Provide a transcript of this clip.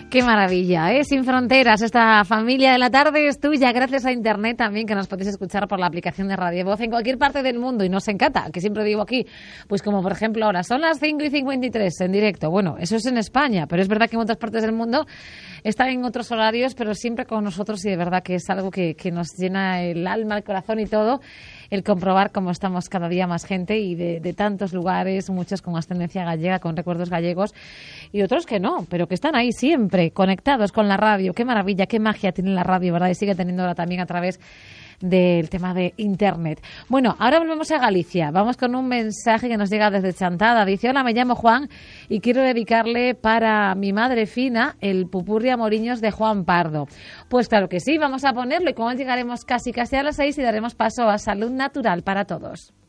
Qué maravilla, ¿eh? Sin fronteras, esta familia de la tarde es tuya, gracias a Internet también, que nos podéis escuchar por la aplicación de Radio Voz en cualquier parte del mundo, y nos encanta, que siempre digo aquí, pues como por ejemplo ahora, son las 5:53 en directo. Bueno, eso es en España, pero es verdad que en otras partes del mundo están en otros horarios, pero siempre con nosotros, y de verdad que es algo que nos llena el alma, el corazón y todo, el comprobar cómo estamos cada día más gente y de tantos lugares, muchos con ascendencia gallega, con recuerdos gallegos, y otros que no, pero que están ahí siempre, conectados con la radio. Qué maravilla, qué magia tiene la radio, ¿verdad? Y sigue teniéndola también a través del tema de Internet. Bueno, ahora volvemos a Galicia. Vamos con un mensaje que nos llega desde Chantada. Dice: hola, me llamo Juan y quiero dedicarle para mi madre Fina el Pupurri Amoriños de Juan Pardo. Pues claro que sí, vamos a ponerlo, y como llegaremos casi a las 6 y daremos paso a Salud Natural para Todos.